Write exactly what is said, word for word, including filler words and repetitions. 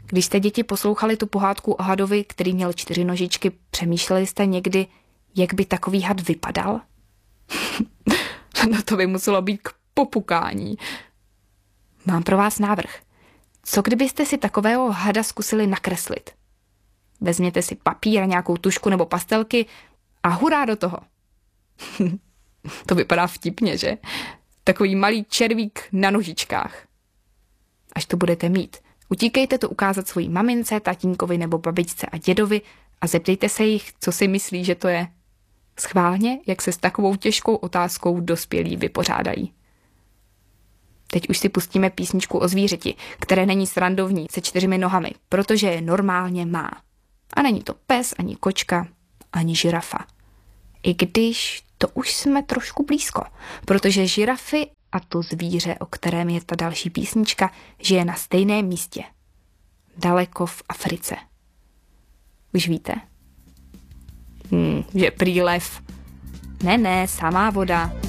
Když jste děti poslouchali tu pohádku o hadovi, který měl čtyři nožičky, přemýšleli jste někdy, jak by takový had vypadal? No to by muselo být k popukání. Mám pro vás návrh. Co kdybyste si takového hada zkusili nakreslit? Vezměte si papír a nějakou tušku nebo pastelky a hurá do toho. To vypadá vtipně, že? Takový malý červík na nožičkách. Až to budete mít, utíkejte to ukázat svojí mamince, tatínkovi nebo babičce a dědovi a zeptejte se jich, co si myslí, že to je. Schválně, jak se s takovou těžkou otázkou dospělí vypořádají. Teď už si pustíme písničku o zvířeti, které není srandovní se čtyřmi nohami, protože je normálně má. A není to pes, ani kočka, ani žirafa. I když to už jsme trošku blízko, protože žirafy a to zvíře, o kterém je ta další písnička, žije na stejném místě. Daleko v Africe. Už víte? Hmm, že prý lev. Ne, ne, samá voda.